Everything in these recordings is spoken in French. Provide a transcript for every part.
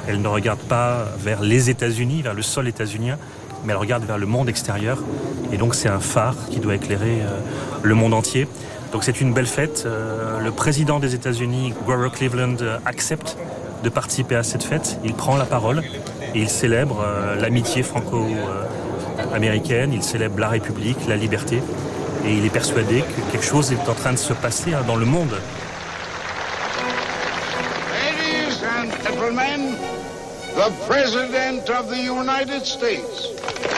Elle ne regarde pas vers les États-Unis, vers le sol états-unien, mais elle regarde vers le monde extérieur. Et donc c'est un phare qui doit éclairer le monde entier. Donc c'est une belle fête. Le président des États-Unis, Grover Cleveland, accepte de participer à cette fête. Il prend la parole et il célèbre l'amitié franco-américaine, il célèbre la République, la liberté. Et il est persuadé que quelque chose est en train de se passer dans le monde. Ladies and gentlemen, the President of the United States.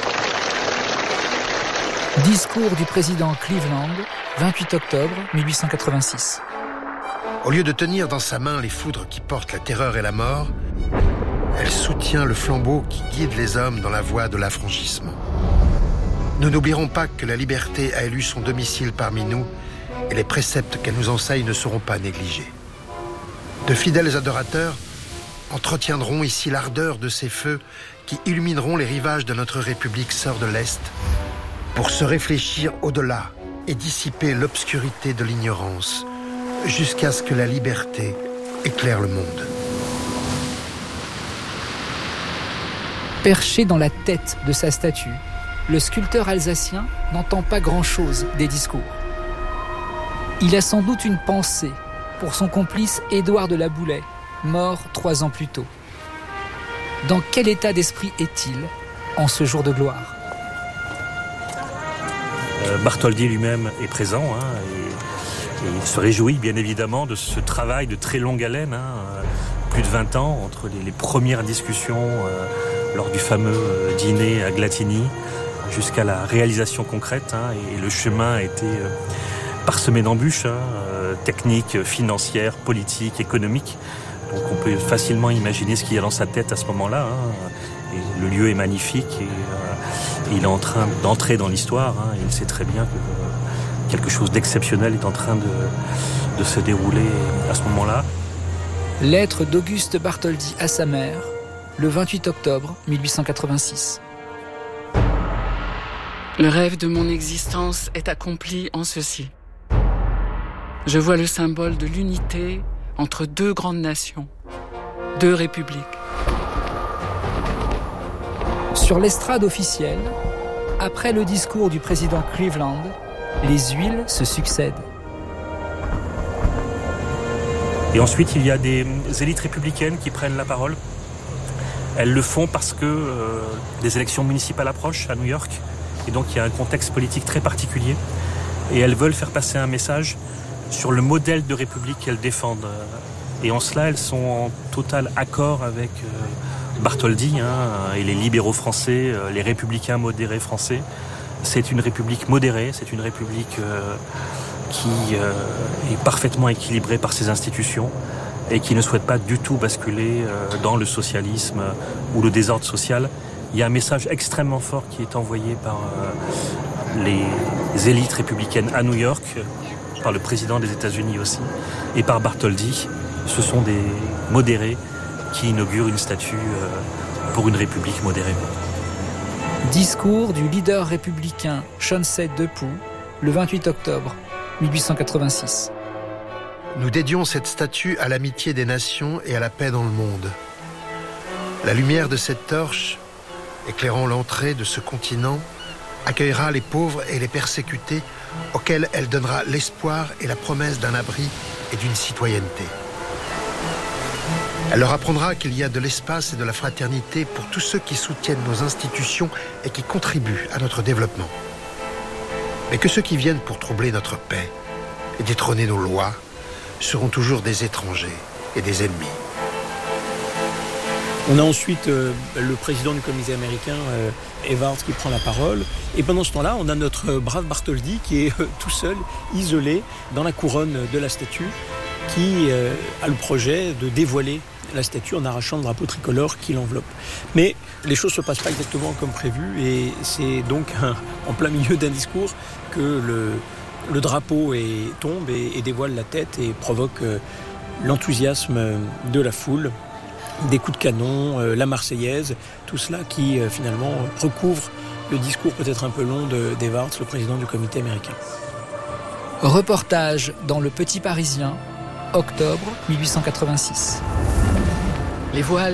Discours du président Cleveland, 28 octobre 1886. Au lieu de tenir dans sa main les foudres qui portent la terreur et la mort, elle soutient le flambeau qui guide les hommes dans la voie de l'affranchissement. Nous n'oublierons pas que la liberté a élu son domicile parmi nous et les préceptes qu'elle nous enseigne ne seront pas négligés. De fidèles adorateurs entretiendront ici l'ardeur de ces feux qui illumineront les rivages de notre République sœur de l'Est pour se réfléchir au-delà et dissiper l'obscurité de l'ignorance jusqu'à ce que la liberté éclaire le monde. Perché dans la tête de sa statue, le sculpteur alsacien n'entend pas grand-chose des discours. Il a sans doute une pensée pour son complice Édouard de la Boulaye, mort 3 ans plus tôt. Dans quel état d'esprit est-il en ce jour de gloire ? Bartholdi lui-même est présent et il se réjouit bien évidemment de ce travail de très longue haleine, plus de 20 ans entre les premières discussions lors du fameux dîner à Glatigny jusqu'à la réalisation concrète, et le chemin a été parsemé d'embûches techniques, financières, politiques, économiques. Donc on peut facilement imaginer ce qu'il y a dans sa tête à ce moment-là. Et le lieu est magnifique et il est en train d'entrer dans l'histoire. Il sait très bien que quelque chose d'exceptionnel est en train de se dérouler à ce moment-là. Lettre d'Auguste Bartholdi à sa mère, le 28 octobre 1886. Le rêve de mon existence est accompli en ceci. Je vois le symbole de l'unité entre 2 grandes nations, 2 républiques. Sur l'estrade officielle, après le discours du président Cleveland, les huiles se succèdent. Et ensuite, il y a des élites républicaines qui prennent la parole. Elles le font parce que des élections municipales approchent à New York. Et donc, il y a un contexte politique très particulier. Et elles veulent faire passer un message sur le modèle de république qu'elles défendent. Et en cela, elles sont en total accord avec Bartholdi et les libéraux français, les républicains modérés français. C'est une république modérée, c'est une république qui est parfaitement équilibrée par ses institutions et qui ne souhaite pas du tout basculer dans le socialisme ou le désordre social. Il y a un message extrêmement fort qui est envoyé par les élites républicaines à New York, par le président des États-Unis aussi, et par Bartholdi. Ce sont des modérés qui inaugurent une statue pour une république modérée. Discours du leader républicain Chauncey Depew, le 28 octobre 1886. Nous dédions cette statue à l'amitié des nations et à la paix dans le monde. La lumière de cette torche, éclairant l'entrée de ce continent, accueillera les pauvres et les persécutés auxquels elle donnera l'espoir et la promesse d'un abri et d'une citoyenneté. Elle leur apprendra qu'il y a de l'espace et de la fraternité pour tous ceux qui soutiennent nos institutions et qui contribuent à notre développement. Mais que ceux qui viennent pour troubler notre paix et détrôner nos lois seront toujours des étrangers et des ennemis. On a ensuite le président du comité américain, Edwards, qui prend la parole. Et pendant ce temps-là, on a notre brave Bartholdi qui est tout seul, isolé, dans la couronne de la statue, qui a le projet de dévoiler la statue en arrachant le drapeau tricolore qui l'enveloppe. Mais les choses ne se passent pas exactement comme prévu et c'est donc en plein milieu d'un discours que le drapeau tombe et dévoile la tête et provoque l'enthousiasme de la foule, des coups de canon, la Marseillaise, tout cela qui finalement recouvre le discours peut-être un peu long d'Edwards, le président du comité américain. Reportage dans Le Petit Parisien, octobre 1886. Les voiles